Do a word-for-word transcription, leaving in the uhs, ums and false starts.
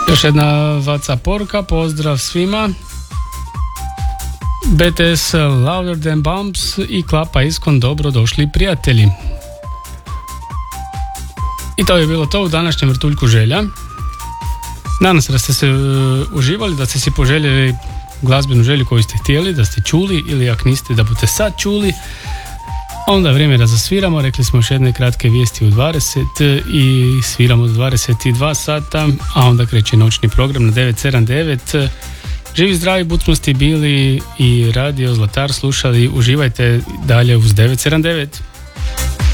Još jedna WhatsApp poruka, pozdrav svima. B T S Louder Than Bumps i Klapa Iskon, dobro došli prijatelji. I to je bilo to u današnjem vrtuljku želja. Nadam se da ste se uh, uživali, da ste si poželjeli glazbenu želju koju ste htjeli, da ste čuli, ili ako niste da budete sad čuli. Onda je vrijeme da zasviramo, rekli smo još jedne kratke vijesti u dvadeset i sviramo do dvadeset dva sata, a onda kreće noćni program na devet sedam devet. Živi zdravi, budno ste bili i radio Zlatar slušali, uživajte dalje uz devet sedam devet.